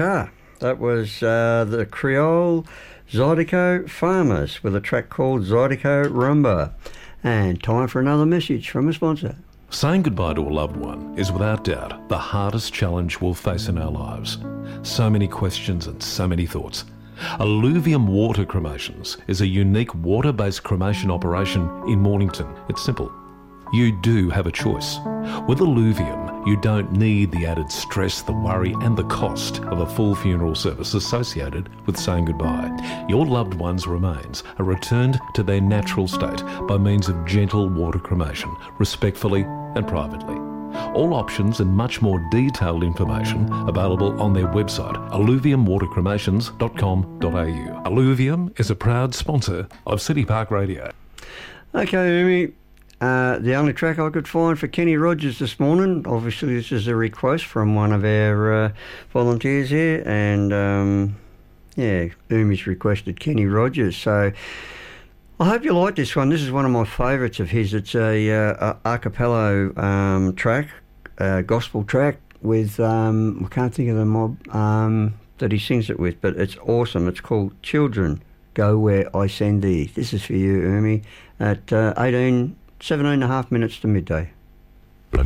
That was the Creole Zydeco Farmers with a track called Zydeco Rumba. And time for another message from a sponsor. Saying goodbye to a loved one is without doubt the hardest challenge we'll face in our lives. So many questions and so many thoughts. Alluvium Water Cremations is a unique water-based cremation operation in Mornington. It's simple. You do have a choice. With Alluvium, you don't need the added stress, the worry and the cost of a full funeral service associated with saying goodbye. Your loved one's remains are returned to their natural state by means of gentle water cremation, respectfully and privately. All options and much more detailed information available on their website, alluviumwatercremations.com.au. Alluvium is a proud sponsor of City Park Radio. Okay, Amy. The only track I could find for Kenny Rogers this morning, obviously this is a request from one of our volunteers here, and Umi's requested Kenny Rogers, so I hope you like this one. This is one of my favourites of his. It's a cappella track, gospel track with, I can't think of the mob that he sings it with, but it's awesome. It's called Children, Go Where I Send Thee. This is for you, Umi, at 17 and a half minutes to midday.